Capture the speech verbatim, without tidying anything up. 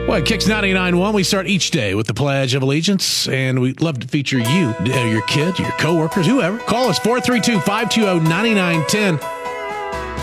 Well, Kicks ninety-nine point one, we start each day with the Pledge of Allegiance, and we'd love to feature you, uh, your kid, your coworkers, whoever. Call us four three two, five two zero, nine nine one zero.